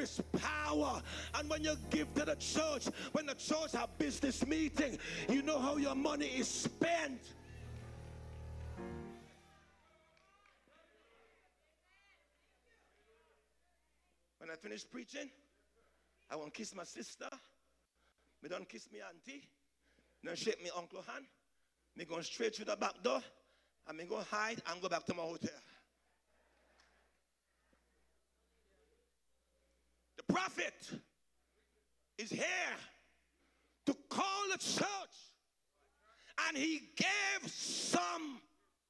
is power. And when you give to the church, when the church have business meeting, you know how your money is spent. When I finish preaching, I won't kiss my sister. Me don't kiss me auntie. Don't shake me uncle hand. Me go straight through the back door. And me go hide and go back to my hotel. The prophet is here to call the church. And he gave some.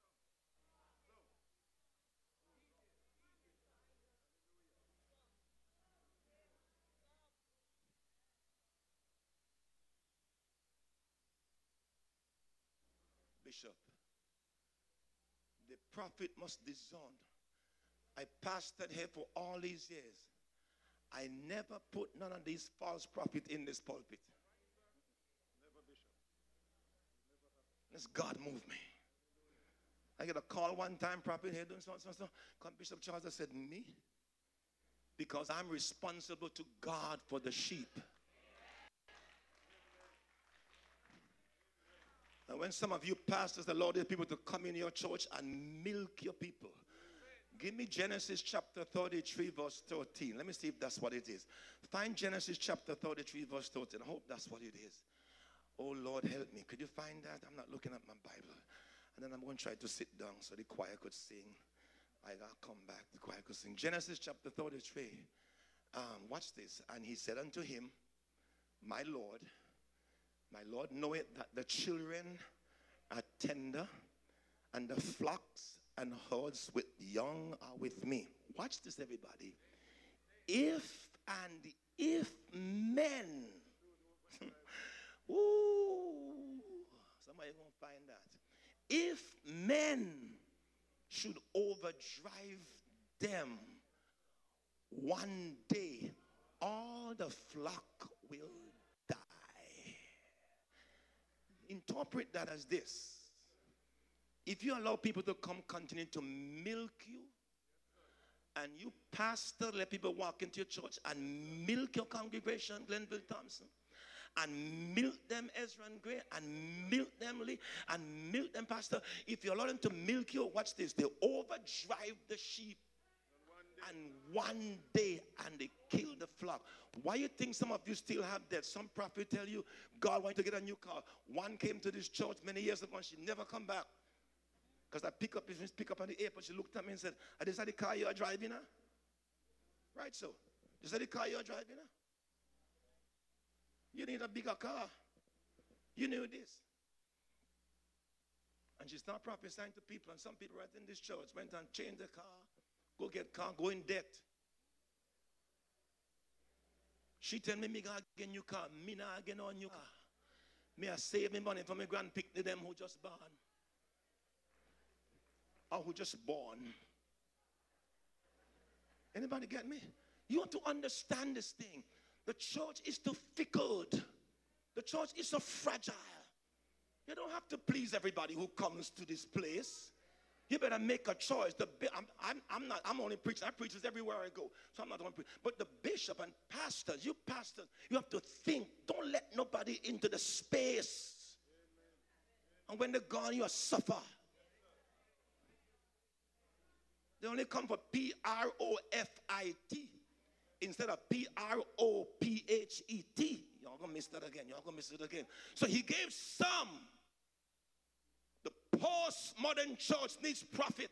Bishop, the prophet must discern. I pastored here for all these years. I never put none of these false prophets in this pulpit. Never, Bishop. Let's God move me. I get a call one time, prophet here doing something. Come Bishop Charles, I said, me? Because I'm responsible to God for the sheep. And when some of you pastors, the Lord is people to come in your church and milk your people. Give me Genesis chapter 33 verse 13. Let me see if that's what it is. Find Genesis chapter 33 verse 13. I hope that's what it is. Oh Lord, help me. Could you find that? I'm not looking at my Bible. And then I'm going to try to sit down so the choir could sing. I'll come back. The choir could sing. Genesis chapter 33. Watch this. And he said unto him, my Lord knoweth that the children are tender, and the flocks and herds with young are with me. Watch this, everybody. If men, ooh, somebody gonna find that. If men should overdrive them, one day all the flock will die. Interpret that as this. If you allow people to come continue to milk you, and you pastor let people walk into your church and milk your congregation, Glenville Thompson, and milk them Ezra and Gray, and milk them Lee, and milk them Pastor, if you allow them to milk you, watch this, they overdrive the sheep. And one day, and they kill the flock. Why you think some of you still have that? Some prophet tell you, God wants to get a new car. One came to this church many years ago and she never come back. Because I pick up on the airport, she looked at me and said, is that the car you are driving? Huh? Right, so. Is that the car you are driving? Huh? You need a bigger car. You knew this. And she started prophesying to people, and some people right in this church went and changed the car. Go get car, go in debt. She tell me gonna get a new car. Me not get no new car. Me a save me money for my grandpick them who just born. Or who just born. Anybody get me? You want to understand this thing. The church is too fickle. The church is so fragile. You don't have to please everybody who comes to this place. You better make a choice. I'm only preaching. I preach everywhere I go. So I'm not only preaching. But the bishop and pastors, you have to think. Don't let nobody into the space. And when they're gone, you suffer. They only come for P-R-O-F-I-T instead of P-R-O-P-H-E-T. Y'all gonna miss that again. Y'all gonna miss it again. So he gave some. The postmodern church needs prophet,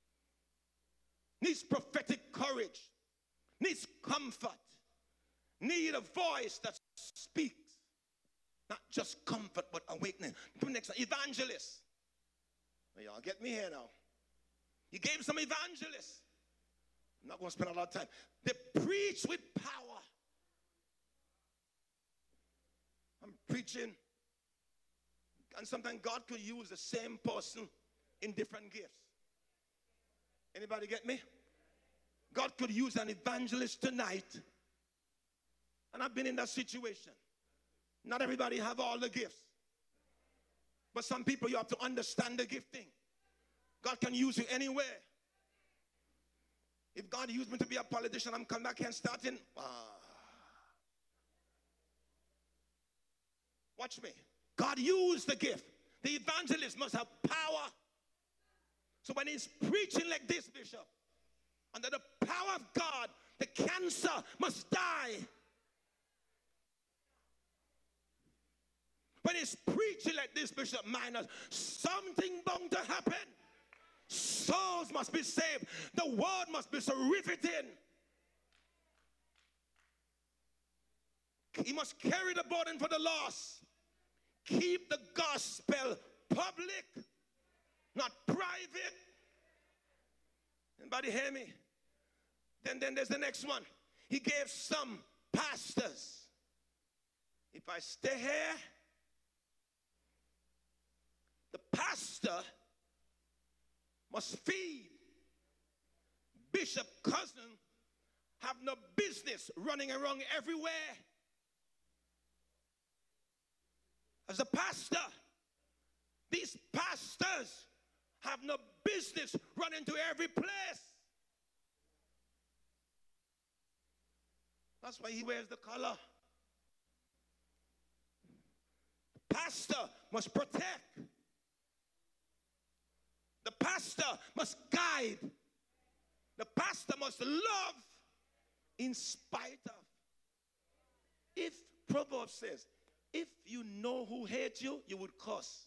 needs prophetic courage, needs comfort, need a voice that speaks. Not just comfort, but awakening. Next, evangelist. Y'all get me here now. He gave some evangelists. I'm not going to spend a lot of time. They preach with power. I'm preaching. And sometimes God could use the same person in different gifts. Anybody get me? God could use an evangelist tonight. And I've been in that situation. Not everybody have all the gifts. But some people, you have to understand the gifting. God can use you anywhere. If God used me to be a politician, I'm coming back here and starting. Watch me. God used the gift. The evangelist must have power. So when he's preaching like this, Bishop, under the power of God, the cancer must die. When he's preaching like this, Bishop Minor, something bound to happen. Souls must be saved. The word must be so riveting. He must carry the burden for the lost. Keep the gospel public, not private. Anybody hear me? Then there's the next one. He gave some pastors. If I stay here, the pastor must feed. Bishop Cousin have no business running around everywhere. As a pastor, these pastors have no business running to every place. That's why he wears the collar. The pastor must protect. The pastor must guide. The pastor must love in spite of. If Proverbs says, if you know who hates you, you would curse.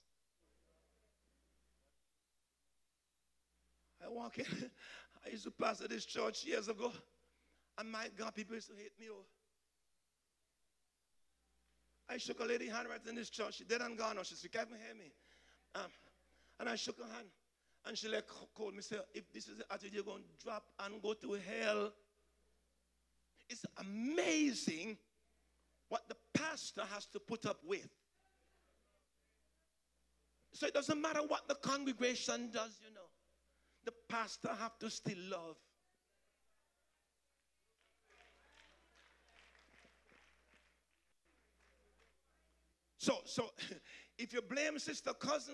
I walk in. I used to pastor this church years ago. And my God, people used to hate me. Oh. I shook a lady hand right in this church. She dead and gone. She said, "You can't even hear me." And I shook her hand. And she like called me, say, "If this is the attitude, you're going to drop and go to hell." It's amazing what the pastor has to put up with. So it doesn't matter what the congregation does, you know. The pastor have to still love. So if you blame Sister Cousin